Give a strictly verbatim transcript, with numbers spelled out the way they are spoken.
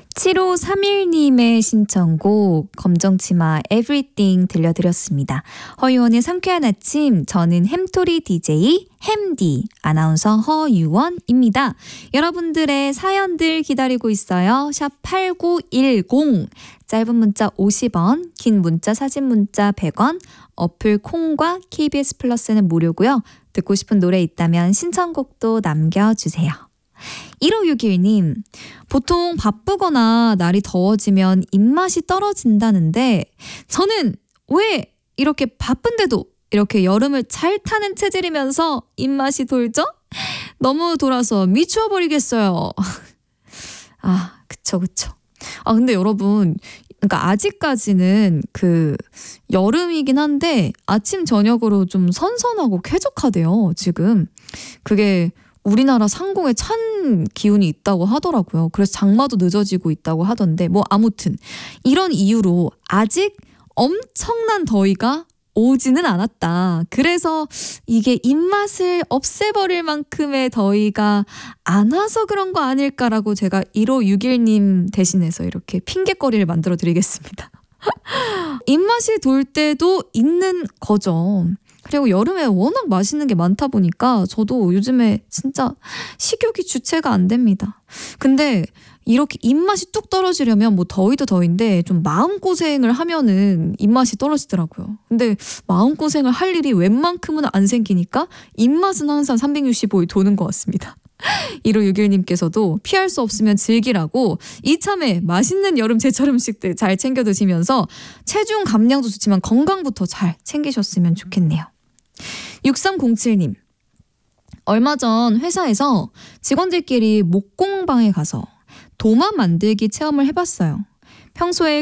칠오삼일님의 신청곡 검정치마 Everything 들려드렸습니다. 허유원의 상쾌한 아침, 저는 햄토리 디제이 햄디 아나운서 허유원입니다. 여러분들의 사연들 기다리고 있어요. 샵 팔구일공, 짧은 문자 오십 원, 긴 문자 사진 문자 백 원, 어플 콩과 케이비에스 플러스는 무료고요. 듣고 싶은 노래 있다면 신청곡도 남겨주세요. 일오육일님, 보통 바쁘거나 날이 더워지면 입맛이 떨어진다는데 저는 왜 이렇게 바쁜데도 이렇게 여름을 잘 타는 체질이면서 입맛이 돌죠? 너무 돌아서 미쳐버리겠어요. 아, 그쵸 그쵸. 아, 근데 여러분, 그러니까 아직까지는 그 여름이긴 한데 아침 저녁으로 좀 선선하고 쾌적하대요. 지금 그게 우리나라 상공에 찬 기운이 있다고 하더라고요. 그래서 장마도 늦어지고 있다고 하던데, 뭐 아무튼 이런 이유로 아직 엄청난 더위가 오지는 않았다. 그래서 이게 입맛을 없애버릴 만큼의 더위가 안 와서 그런 거 아닐까라고 제가 일오육일님 대신해서 이렇게 핑계거리를 만들어 드리겠습니다. 입맛이 돌 때도 있는 거죠. 그리고 여름에 워낙 맛있는 게 많다 보니까 저도 요즘에 진짜 식욕이 주체가 안 됩니다. 근데 이렇게 입맛이 뚝 떨어지려면 뭐 더위도 더위인데 좀 마음고생을 하면은 입맛이 떨어지더라고요. 근데 마음고생을 할 일이 웬만큼은 안 생기니까 입맛은 항상 삼백육십오 일 도는 것 같습니다. 일오육일님께서도 피할 수 없으면 즐기라고 이참에 맛있는 여름 제철 음식들 잘 챙겨 드시면서 체중 감량도 좋지만 건강부터 잘 챙기셨으면 좋겠네요. 육삼공칠님, 얼마 전 회사에서 직원들끼리 목공방에 가서 도마 만들기 체험을 해봤어요. 평소에